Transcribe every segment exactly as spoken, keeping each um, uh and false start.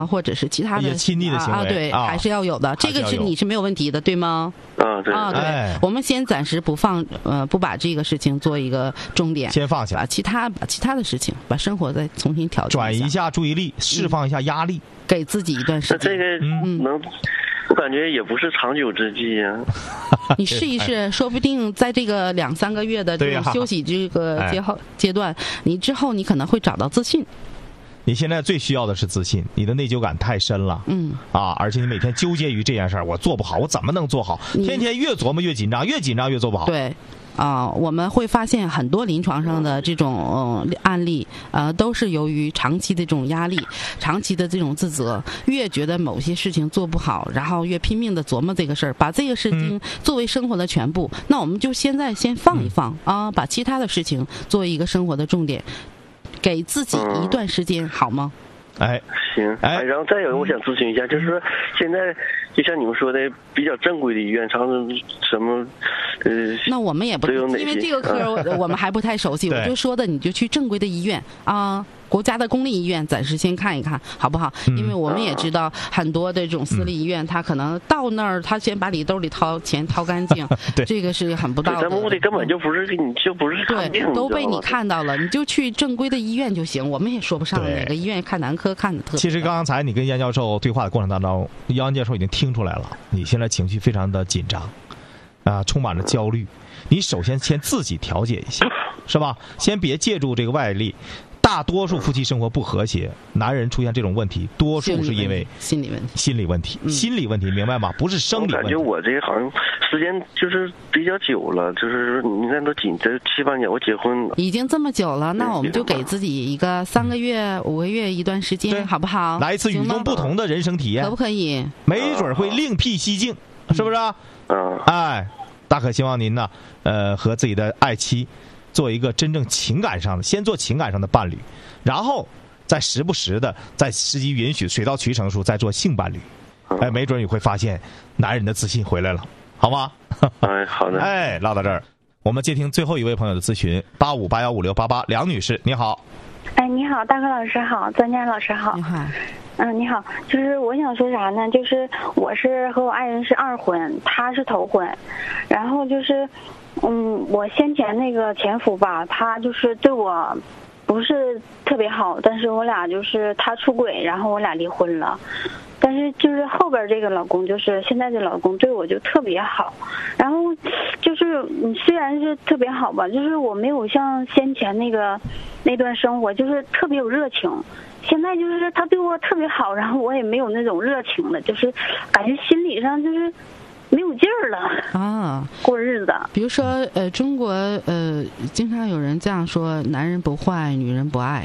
或者是其他的亲昵的行为啊，对，啊、还是要有的。这个是你是没有问题的，对吗？ 啊，对啊，对、 哎， 我们先暂时不放，呃，不把这个事情做一个重点， 先放下， 把其他把其他的事情，把生活再重新调整， 转移一下注意力，释放一下压力， 嗯、给自己一段时间。 这个嗯能。我感觉也不是长久之计呀、 啊。你试一试，说不定在这个两三个月的这种休息这个阶后阶段，你之后你可能会找到自信。 你现在最需要的是自信，你的内疚感太深了， 嗯啊，而且你每天纠结于这件事儿，我做不好，我怎么能做好？天天越琢磨越紧张，越紧张越做不好。 对。啊、呃，我们会发现很多临床上的这种、呃、案例，呃，都是由于长期的这种压力、长期的这种自责，越觉得某些事情做不好，然后越拼命的琢磨这个事儿，把这个事情作为生活的全部。嗯、那我们就现在先放一放、嗯、啊，把其他的事情作为一个生活的重点，给自己一段时间，嗯、好吗？ 哎， 行，哎，然后再有，我想咨询一下，就是说现在就像你们说的，比较正规的医院，常常什么，呃， 那我们也不，因为这个科我们还不太熟悉，我就说的，你就去正规的医院啊。国家的公立医院暂时先看一看，好不好？因为我们也知道很多的这种私立医院，他可能到那儿，他先把你兜里掏钱掏干净，这个是很不道德的。 咱目的根本就不是你就不是看病， 对，都被你看到了，你就去正规的医院就行。我们也说不上哪个医院看男科看的特别。 其实刚才你跟杨教授对话的过程当中，杨教授已经听出来了，你现在情绪非常的紧张，啊，充满了焦虑。你首先先自己调节一下，是吧？先别借助这个外力。大多数夫妻生活不和谐，男人出现这种问题，多数是因为心理问题。 心理问题， 嗯、 心理问题，明白吗？不是生理问题。 我感觉我这个好像时间就是比较久了，就是你看都紧这七八年，我结婚了， 已经这么久了，那我们就给自己一个三个月、五个月一段时间，好不好？ 来一次与众不同的人生体验， 可不可以？ 没准会另辟蹊径，嗯、是不是？ 嗯。 哎，大可希望您呢，呃，和自己的爱妻。做一个真正情感上的，先做情感上的伴侣，然后再时不时的，在时机允许、水到渠成的时候再做性伴侣。哎，没准你会发现男人的自信回来了，好吗？ 哎，好的。 哎，唠到这儿，我们接听最后一位朋友的咨询，八五八幺五六八八，梁女士，你好。 哎，你好，大科老师好，专家老师好。 你好。 嗯，你好，就是我想说啥呢？就是我是和我爱人是二婚，他是头婚，然后就是。嗯，我先前那个前夫吧，他就是对我不是特别好，但是我俩就是他出轨，然后我俩离婚了。但是就是后边这个老公，就是现在这老公对我就特别好，然后就是你虽然是特别好吧，就是我没有像先前那个那段生活就是特别有热情。现在就是他对我特别好，然后我也没有那种热情了，就是感觉心理上就是没有劲儿了啊， 过日子。 比如说，呃，中国呃，经常有人这样说：男人不坏，女人不爱。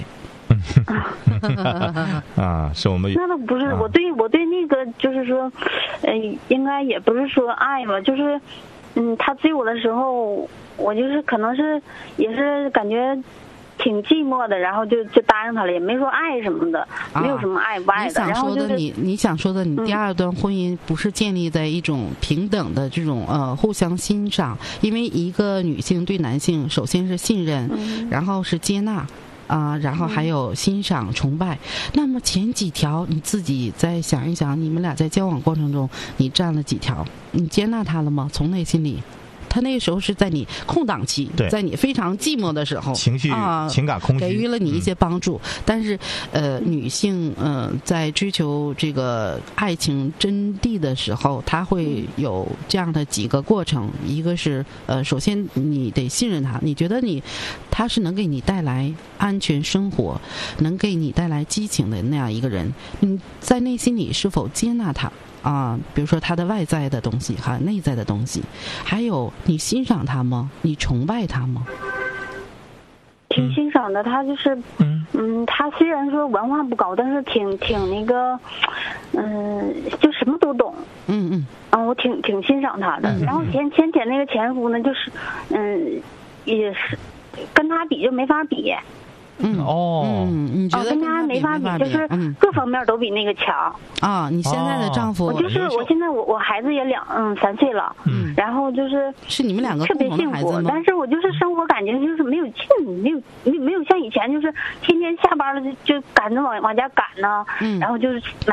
啊，是我们那倒不是，我对我对那个就是说，呃，应该也不是说爱吧，就是，嗯，他追我的时候，我就是可能是也是感觉。挺寂寞的，然后就就答应他了，也没说爱什么的，啊、没有什么爱不爱的。 你想说的， 然后就是、 你你想说的，你第二段婚姻不是建立在一种平等的这种呃互相欣赏，因为一个女性对男性首先是信任， 嗯、 然后是接纳。啊、呃，然后还有欣赏、崇拜。那么前几条你自己再想一想，你们俩在交往过程中，你占了几条？你接纳他了吗？从内心里。他那个时候是在你空档期，在你非常寂寞的时候， 情绪、 啊、 情感空虚， 给予了你一些帮助。嗯、但是，呃，女性呃在追求这个爱情真谛的时候，她会有这样的几个过程。一个是呃，首先你得信任他，你觉得你他是能给你带来安全生活，能给你带来激情的那样一个人。你在内心里是否接纳他？啊，比如说他的外在的东西，还有内在的东西，还有你欣赏他吗？你崇拜他吗？ 挺欣赏的，他就是嗯嗯，他虽然说文化不高，但是挺挺那个，嗯，就什么都懂。 嗯嗯。 啊，我挺挺欣赏他的。 嗯嗯然后前前前那个前夫呢，就是嗯，也是跟他比就没法比。 嗯哦， 嗯，你觉得跟他没法比，就是各方面都比那个强啊。你现在的丈夫， 我就是我现在我我孩子也两嗯三岁了， 嗯， 然后就是是你们两个特别幸福，但是我就是生活感觉就是没有劲，没有没没有像以前就是天天下班了就就赶着往往家赶呢， 嗯， 然后就是。